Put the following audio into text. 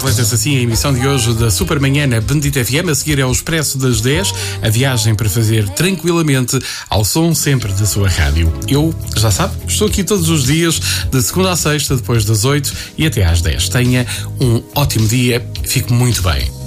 completa-se assim a emissão de hoje da Supermanhã na Bendita FM. A seguir é o Expresso das 10, a viagem para fazer tranquilamente ao som sempre da sua rádio. Eu, já sabe, estou aqui todos os dias, de segunda à sexta, depois das 8 e até às 10. Tenha um ótimo dia, fique muito bem.